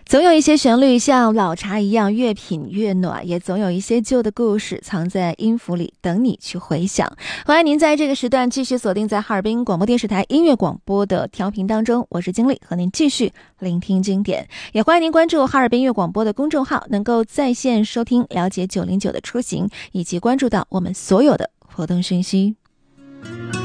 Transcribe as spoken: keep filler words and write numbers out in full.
总有一些旋律像老茶一样越品越暖，也总有一些旧的故事藏在音符里等你去回想。欢迎您在这个时段继续锁定在哈尔滨广播电视台音乐广播的调频当中，我是经理，和您继续聆听经典。也欢迎您关注哈尔滨音乐广播的公众号，能够在线收听了解九零九的出行，以及关注到我们所有的活动讯息。